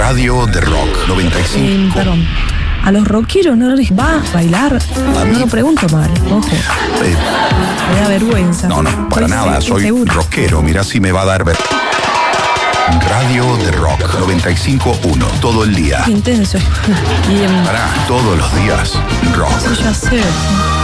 Radio de Rock 95. Perdón. A los rockeros no les va a bailar. No lo pregunto mal, ojo. Me da vergüenza. No, para nada. Soy rockero. Mirá si me va a dar Radio de Rock 95.1. Todo el día. Intenso. Pará, todos los días. Rock. Sí, ya sé.